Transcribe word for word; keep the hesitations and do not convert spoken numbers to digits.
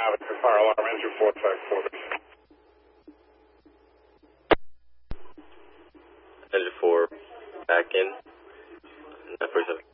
Avenue, fire alarm engine four five quarters. Engine four, back in, nine four seven.